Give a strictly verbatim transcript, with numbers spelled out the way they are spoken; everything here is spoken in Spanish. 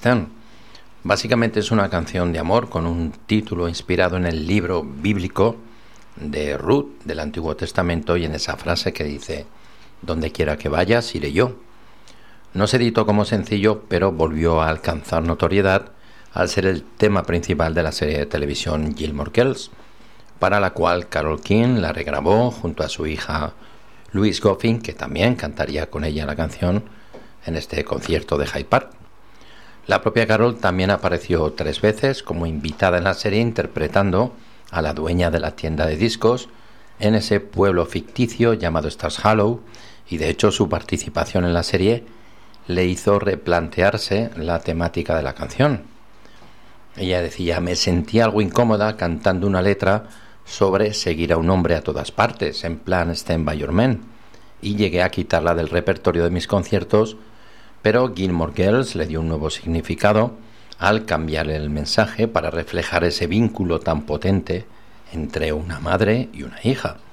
Stern. Básicamente es una canción de amor con un título inspirado en el libro bíblico de Ruth del Antiguo Testamento y en esa frase que dice: donde quiera que vayas, iré yo. No se editó como sencillo, pero volvió a alcanzar notoriedad al ser el tema principal de la serie de televisión Gilmore Girls, para la cual Carole King la regrabó junto a su hija Louise Goffin, que también cantaría con ella la canción en este concierto de Hyde Park. La propia Carole también apareció tres veces como invitada en la serie, interpretando a la dueña de la tienda de discos en ese pueblo ficticio llamado Stars Hollow, y de hecho su participación en la serie le hizo replantearse la temática de la canción. Ella decía: me sentí algo incómoda cantando una letra sobre seguir a un hombre a todas partes, en plan Stand By Your Man, y llegué a quitarla del repertorio de mis conciertos, pero Gilmore Girls le dio un nuevo significado al cambiarle el mensaje para reflejar ese vínculo tan potente entre una madre y una hija.